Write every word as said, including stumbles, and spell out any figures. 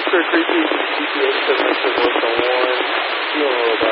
Sir three P G P H seven six one, feeling a little